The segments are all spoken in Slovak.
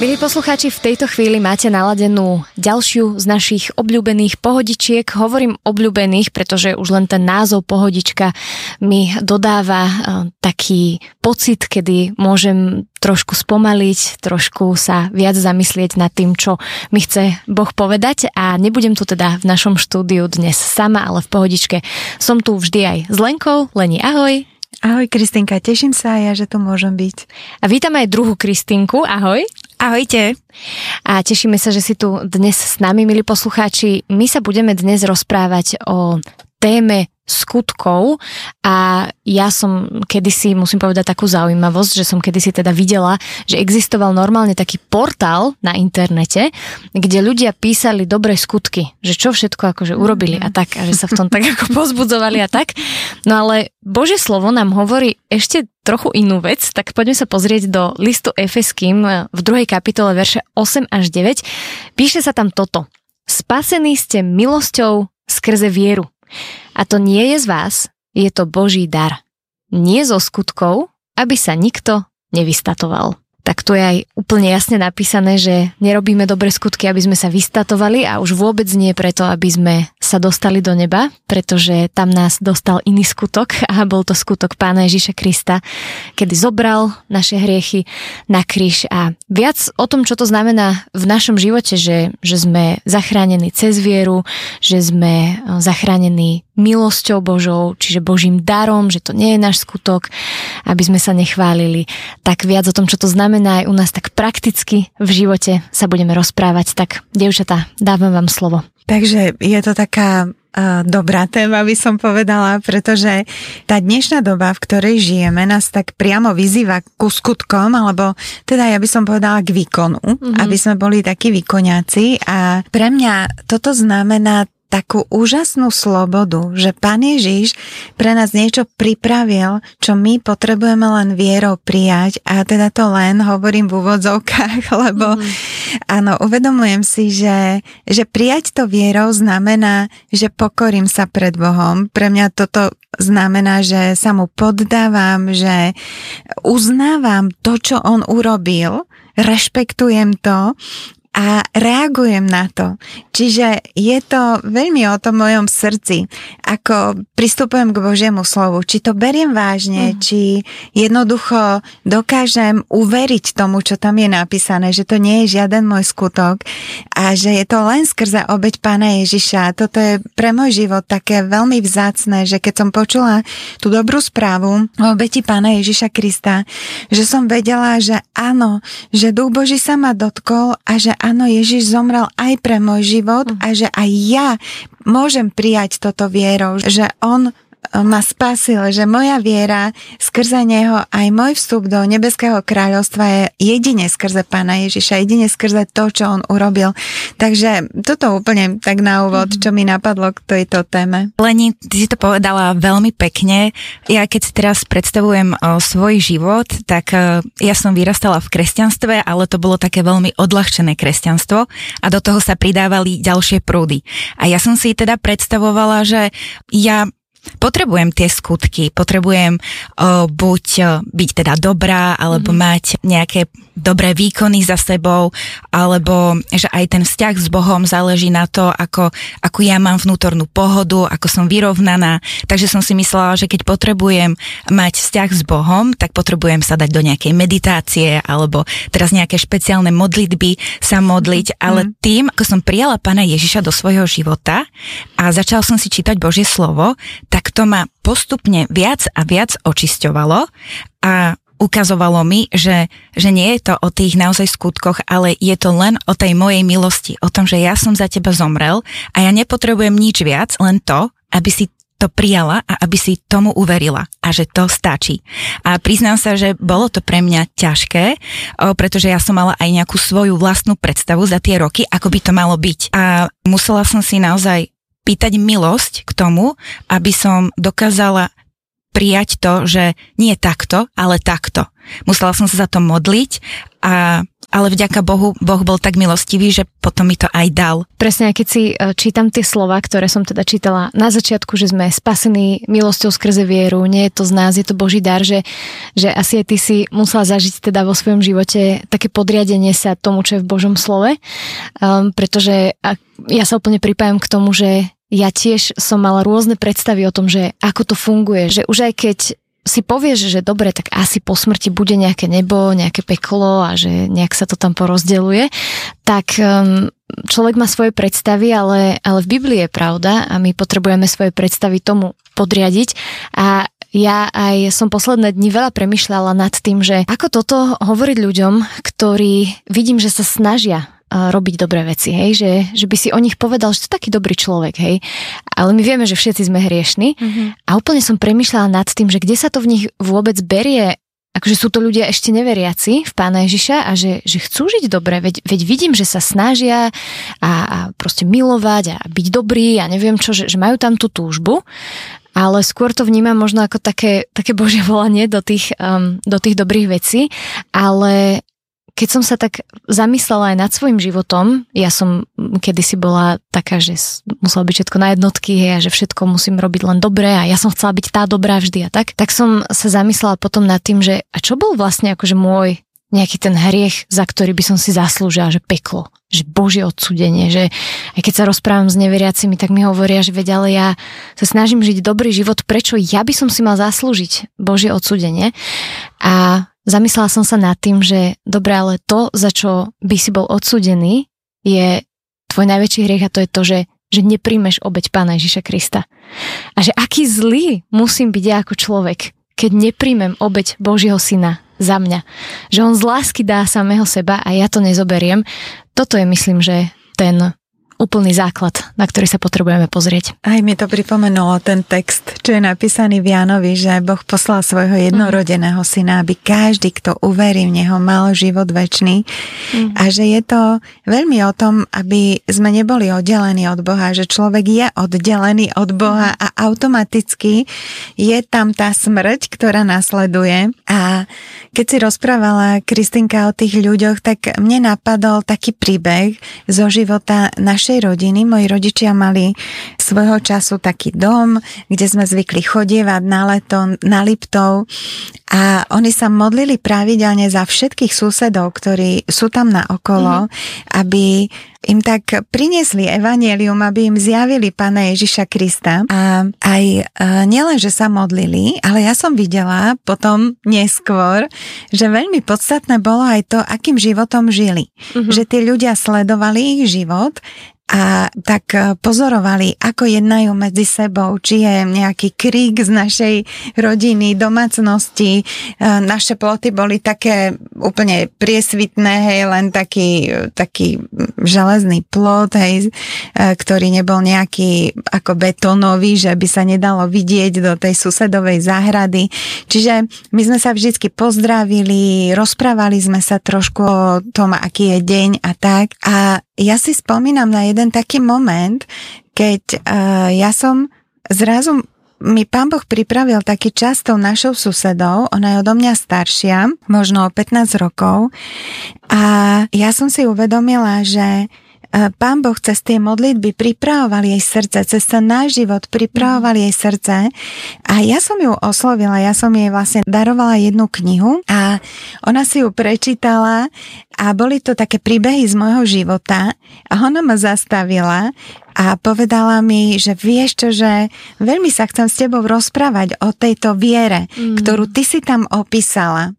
Milí poslucháči, v tejto chvíli máte naladenú ďalšiu z našich obľúbených pohodičiek. Hovorím obľúbených, pretože už len ten názov pohodička mi dodáva taký pocit, kedy môžem trošku spomaliť, trošku sa viac zamyslieť nad tým, čo mi chce Boh povedať. A nebudem tu teda v našom štúdiu dnes sama, ale v pohodičke som tu vždy aj s Lenkou. Leni, ahoj. Ahoj Kristinka, teším sa aj ja, že tu môžem byť. A vítam aj druhú Kristinku, ahoj. Ahojte. A tešíme sa, že si tu dnes s nami, milí poslucháči. My sa budeme dnes rozprávať o téme skutkov a ja som kedysi, musím povedať takú zaujímavosť, že som kedysi teda videla, že existoval normálne taký portál na internete, kde ľudia písali dobré skutky, že čo všetko akože urobili a tak, a že sa v tom tak ako pozbudzovali a tak. No ale Božie slovo nám hovorí ešte trochu inú vec, tak poďme sa pozrieť do listu Efeským v 2. kapitole verše 8 až 9. Píše sa tam toto: Spasení ste milosťou skrze vieru. A to nie je z vás, je to Boží dar. Nie zo skutkov, aby sa nikto nevystatoval. Tak tu je aj úplne jasne napísané, že nerobíme dobré skutky, aby sme sa vystatovali, a už vôbec nie preto, aby sme sa dostali do neba, pretože tam nás dostal iný skutok a bol to skutok Pána Ježiša Krista, kedy zobral naše hriechy na kríž. A viac o tom, čo to znamená v našom živote, že sme zachránení cez vieru, že sme zachránení milosťou Božou, čiže Božím darom, že to nie je náš skutok, aby sme sa nechválili. Tak viac o tom, čo to znamená aj u nás tak prakticky v živote, sa budeme rozprávať. Tak, dievčatá, dávam vám slovo. Takže je to taká dobrá téma, by som povedala, pretože tá dnešná doba, v ktorej žijeme, nás tak priamo vyzýva ku skutkom, alebo teda ja by som povedala k výkonu, aby sme boli takí výkoniaci. A pre mňa toto znamená takú úžasnú slobodu, že Pán Ježiš pre nás niečo pripravil, čo my potrebujeme len vierou prijať, a teda to len hovorím v úvodzovkách, lebo áno, uvedomujem si, že prijať to vierou znamená, že pokorím sa pred Bohom. Pre mňa toto znamená, že sa mu poddávam, že uznávam to, čo on urobil, rešpektujem to a reagujem na to. Čiže je to veľmi o tom mojom srdci, ako pristupujem k Božiemu slovu. Či to beriem vážne, či jednoducho dokážem uveriť tomu, čo tam je napísané, že to nie je žiaden môj skutok a že je to len skrze obeť Pána Ježiša. Toto je pre môj život také veľmi vzácne, že keď som počula tú dobrú správu o obeti Pána Ježiša Krista, že som vedela, že áno, že Duch Boží sa ma dotkol a že áno, Ježiš zomrel aj pre môj život a že aj ja môžem prijať toto vierou, že on ma spasil, že moja viera skrze neho, aj môj vstup do nebeského kráľovstva je jedine skrze Pána Ježiša, jedine skrze to, čo on urobil. Takže toto úplne tak na úvod, čo mi napadlo k tejto téme. Leni, ty si to povedala veľmi pekne. Ja keď si teraz predstavujem svoj život, tak ja som vyrastala v kresťanstve, ale to bolo také veľmi odľahčené kresťanstvo a do toho sa pridávali ďalšie prúdy. A ja som si teda predstavovala, že ja potrebujem tie skutky, potrebujem buď byť teda dobrá, alebo mať nejaké dobré výkony za sebou, alebo že aj ten vzťah s Bohom záleží na to, ako ja mám vnútornú pohodu, ako som vyrovnaná. Takže som si myslela, že keď potrebujem mať vzťah s Bohom, tak potrebujem sa dať do nejakej meditácie, alebo teraz nejaké špeciálne modlitby sa modliť, ale tým, ako som prijala Pána Ježiša do svojho života a začala som si čítať Božie slovo, tak to ma postupne viac a viac očisťovalo a ukazovalo mi, že nie je to o tých naozaj skutkoch, ale je to len o tej mojej milosti, o tom, že ja som za teba zomrel a ja nepotrebujem nič viac, len to, aby si to prijala a aby si tomu uverila a že to stačí. A priznám sa, že bolo to pre mňa ťažké, pretože ja som mala aj nejakú svoju vlastnú predstavu za tie roky, ako by to malo byť. A musela som si naozaj pýtať milosť k tomu, aby som dokázala prijať to, že nie takto, ale takto. Musela som sa za to modliť a ale vďaka Bohu, Boh bol tak milostivý, že potom mi to aj dal. Presne, keď si čítam tie slova, ktoré som teda čítala na začiatku, že sme spasení milosťou skrze vieru, nie je to z nás, je to Boží dar, že asi aj ty si musela zažiť teda vo svojom živote také podriadenie sa tomu, čo je v Božom slove, pretože ja sa úplne pripájam k tomu, že ja tiež som mala rôzne predstavy o tom, že ako to funguje, že už aj keď si povieš, že dobre, tak asi po smrti bude nejaké nebo, nejaké peklo a že nejak sa to tam porozdeľuje, tak človek má svoje predstavy, ale v Biblii je pravda a my potrebujeme svoje predstavy tomu podriadiť a ja aj som posledné dni veľa premýšľala nad tým, že ako toto hovoriť ľuďom, ktorí vidím, že sa snažia robiť dobré veci, hej, že by si o nich povedal, že to je taký dobrý človek, hej, ale my vieme, že všetci sme hriešni a úplne som premýšľala nad tým, že kde sa to v nich vôbec berie, akože sú to ľudia ešte neveriaci v Pána Ježiša a že chcú žiť dobre, veď vidím, že sa snažia a proste milovať a byť dobrý a neviem čo, že majú tam tú túžbu, ale skôr to vnímam možno ako také Božie volanie do tých dobrých vecí, ale keď som sa tak zamyslela aj nad svojim životom, ja som kedysi bola taká, že musela byť všetko na jednotky, hej, a že všetko musím robiť len dobre a ja som chcela byť tá dobrá vždy a tak som sa zamyslela potom nad tým, že a čo bol vlastne akože môj nejaký ten hriech, za ktorý by som si zaslúžila, že peklo, že Božie odsúdenie, že aj keď sa rozprávam s neveriacimi, tak mi hovoria, že veď, ale ja sa snažím žiť dobrý život, prečo ja by som si mal zaslúžiť Božie odsúdenie a zamyslela som sa nad tým, že dobre, ale to, za čo by si bol odsúdený, je tvoj najväčší hriech a to je to, že nepríjmeš obeť Pána Ježiša Krista. A že aký zlý musím byť ja ako človek, keď nepríjmem obeť Božieho syna za mňa. Že on z lásky dá samého seba a ja to nezoberiem. Toto je, myslím, že ten úplný základ, na ktorý sa potrebujeme pozrieť. Aj mi to pripomenulo ten text, čo je napísaný v Jánovi, že Boh poslal svojho jednorodeného syna, aby každý, kto uverí v neho, mal život večný. A že je to veľmi o tom, aby sme neboli oddelení od Boha, že človek je oddelený od Boha a automaticky je tam tá smrť, ktorá nasleduje. A keď si rozprávala Kristinka o tých ľuďoch, tak mne napadol taký príbeh zo života našej rodiny. Moji rodičia mali svojho času taký dom, kde sme zvykli chodievať na leto, na Liptov a oni sa modlili pravidelne za všetkých susedov, ktorí sú tam naokolo, aby im tak priniesli evanjelium, aby im zjavili Pána Ježiša Krista. A aj nielen, že sa modlili, ale ja som videla potom neskôr, že veľmi podstatné bolo aj to, akým životom žili. Že tí ľudia sledovali ich život a tak pozorovali, ako jednajú medzi sebou, či je nejaký krík z našej rodiny, domácnosti. Naše ploty boli také úplne priesvitné, hej, len taký železný plot, hej, ktorý nebol nejaký ako betónový, že by sa nedalo vidieť do tej susedovej záhrady. Čiže my sme sa vždycky pozdravili, rozprávali sme sa trošku o tom, aký je deň a tak. A ja si spomínam na jeden taký moment, keď ja som zrazu, mi Pán Boh pripravil taký čas s tou našou susedou, ona je odo mňa staršia, možno o 15 rokov a ja som si uvedomila, že Pán Boh cez tie modlitby pripravoval jej srdce, cez ten náš život pripravoval jej srdce a ja som ju oslovila, ja som jej vlastne darovala jednu knihu a ona si ju prečítala a boli to také príbehy z môjho života a ona ma zastavila a povedala mi, že vieš čo, že veľmi sa chcem s tebou rozprávať o tejto viere, ktorú ty si tam opísala.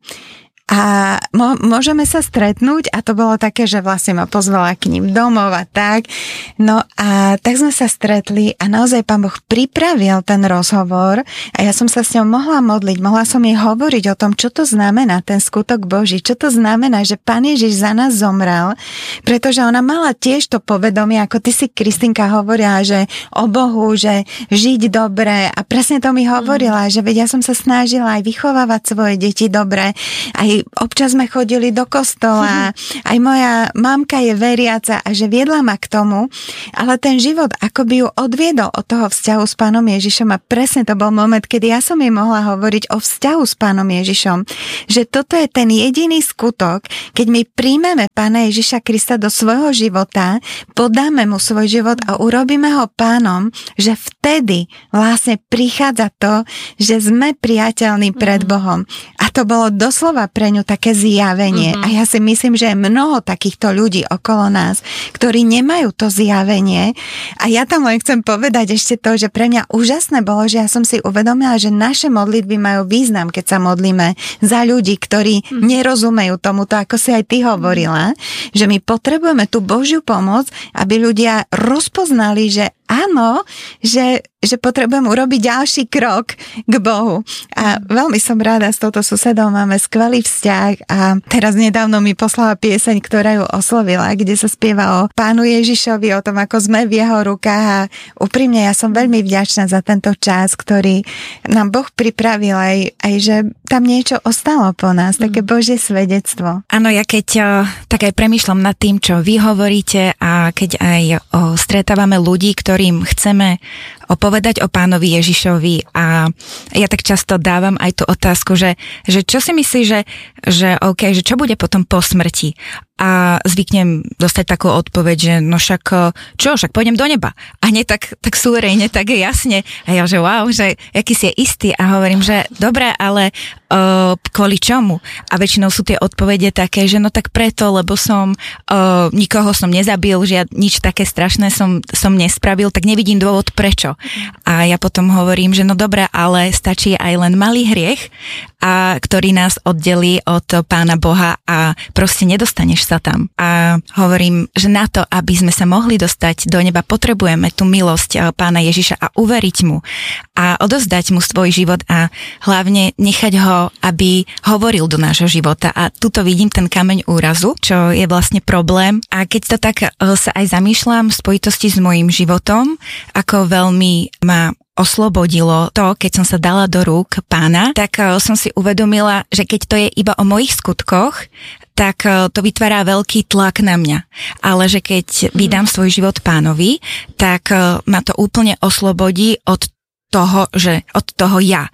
A môžeme sa stretnúť a to bolo také, že vlastne ma pozvala k ním domov a tak. No a tak sme sa stretli a naozaj Pán Boh pripravil ten rozhovor a ja som sa s ňou mohla modliť, mohla som jej hovoriť o tom, čo to znamená ten skutok Boží, čo to znamená, že Pán Ježiš za nás zomrel, pretože ona mala tiež to povedomie, ako ty si, Kristinka, hovorila, že o Bohu, že žiť dobre a presne to mi hovorila, že veď ja som sa snažila aj vychovávať svoje deti dobre, aj občas sme chodili do kostola, aj moja mamka je veriaca a že viedla ma k tomu, ale ten život akoby ju odviedol od toho vzťahu s Pánom Ježišom a presne to bol moment, kedy ja som jej mohla hovoriť o vzťahu s Pánom Ježišom, že toto je ten jediný skutok, keď my príjmeme Pána Ježiša Krista do svojho života, podáme mu svoj život a urobíme ho Pánom, že vtedy vlastne prichádza to, že sme priateľní pred Bohom. A to bolo doslova pre ňu také zjavenie. A ja si myslím, že je mnoho takýchto ľudí okolo nás, ktorí nemajú to zjavenie. A ja tam len chcem povedať ešte to, že pre mňa úžasné bolo, že ja som si uvedomila, že naše modlitby majú význam, keď sa modlíme za ľudí, ktorí nerozumejú tomuto, ako si aj ty hovorila, že my potrebujeme tú Božiu pomoc, aby ľudia rozpoznali, že áno, že potrebujem urobiť ďalší krok k Bohu. A veľmi som rada, s touto susedou máme skvelý vzťah a teraz nedávno mi poslala pieseň, ktorá ju oslovila, kde sa spieva o Pánu Ježišovi, o tom, ako sme v jeho rukách a úprimne ja som veľmi vďačná za tento čas, ktorý nám Boh pripravil aj že tam niečo ostalo po nás, také Božie svedectvo. Áno, ja keď tak aj premýšľam nad tým, čo vy hovoríte a keď aj stretávame ľudí, ktorým chceme opovedať o Pánovi Ježišovi a ja tak často dávam aj tú otázku, že čo si myslíš, že OK, že čo bude potom po smrti? A zvyknem dostať takú odpoveď, že no však pôjdem do neba. A nie tak súverejne, tak jasne. A ja, že wow, že aký si je istý a hovorím, že dobre, ale kvôli čomu? A väčšinou sú tie odpovede také, že no tak preto, lebo nikoho som nezabil, nič také strašné som nespravil, tak nevidím dôvod prečo. A ja potom hovorím, že no dobre, ale stačí aj len malý hriech, ktorý nás oddelí od Pána Boha a proste nedostaneš sa tam. A hovorím, že na to, aby sme sa mohli dostať do neba, potrebujeme tú milosť Pána Ježiša a uveriť mu a odozdať mu svoj život a hlavne nechať ho, aby hovoril do nášho života. A tuto vidím ten kameň úrazu, čo je vlastne problém. A keď to tak sa aj zamýšľam v spojitosti s mojím životom, ako veľmi ma oslobodilo to, keď som sa dala do rúk Pána, tak som si uvedomila, že keď to je iba o mojich skutkoch, tak to vytvára veľký tlak na mňa. Ale že keď vydám svoj život Pánovi, tak ma to úplne oslobodí od toho ja.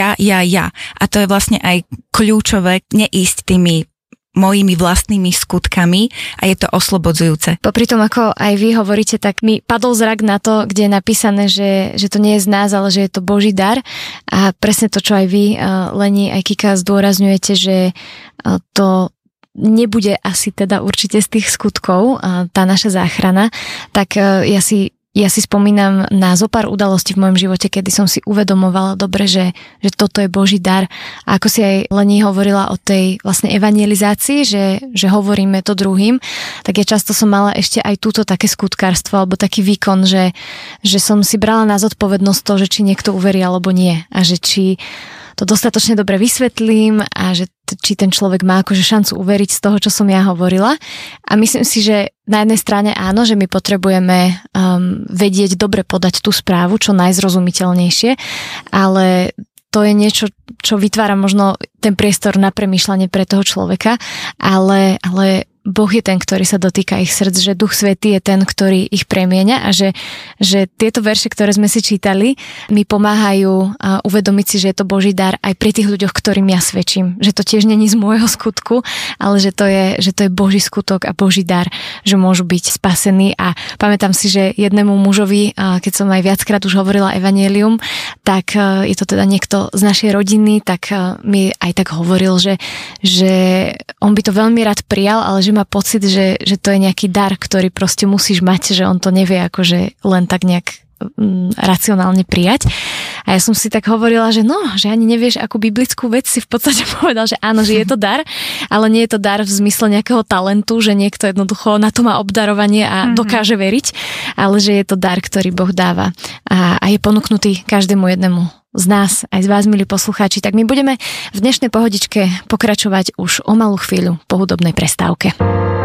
A to je vlastne aj kľúčové neísť tými mojimi vlastnými skutkami a je to oslobodzujúce. Popri tom, ako aj vy hovoríte, tak mi padol zrak na to, kde je napísané, že to nie je z nás, ale že je to Boží dar. A presne to, čo aj vy, Leni, aj Kika, zdôrazňujete, že to nebude asi teda určite z tých skutkov tá naša záchrana, tak ja si spomínam na zopár udalostí v mojom živote, kedy som si uvedomovala dobre, že toto je Boží dar. A ako si aj Leni hovorila o tej vlastne evangelizácii, že hovoríme to druhým, tak ja často som mala ešte aj túto také skutkárstvo alebo taký výkon, že som si brala na zodpovednosť to, že či niekto uverí alebo nie. A že či to dostatočne dobre vysvetlím a že či ten človek má akože šancu uveriť z toho, čo som ja hovorila. A myslím si, že na jednej strane áno, že my potrebujeme vedieť dobre podať tú správu, čo najzrozumiteľnejšie, ale to je niečo, čo vytvára možno ten priestor na premýšľanie pre toho človeka, ale Boh je ten, ktorý sa dotýka ich srdc, že Duch Svätý je ten, ktorý ich premieňa a že tieto verše, ktoré sme si čítali, mi pomáhajú uvedomiť si, že je to Boží dar aj pri tých ľuďoch, ktorým ja svedčím. Že to tiež není z môjho skutku, ale že to je Boží skutok a Boží dar, že môžu byť spasení. A pamätám si, že jednému mužovi, keď som aj viackrát už hovorila evanjelium, tak je to teda niekto z našej rodiny, tak mi aj tak hovoril, že on by to veľmi rád prijal, ale že má pocit, že to je nejaký dar, ktorý proste musíš mať, že on to nevie akože len tak nejak racionálne prijať. A ja som si tak hovorila, že ani nevieš, akú biblickú vec si v podstate povedal, že áno, že je to dar, ale nie je to dar v zmysle nejakého talentu, že niekto jednoducho na to má obdarovanie a dokáže veriť, ale že je to dar, ktorý Boh dáva a je ponúknutý každému jednému z nás, aj z vás, milí poslucháči. Tak my budeme v dnešnej pohodičke pokračovať už o malú chvíľu po hudobnej prestávke.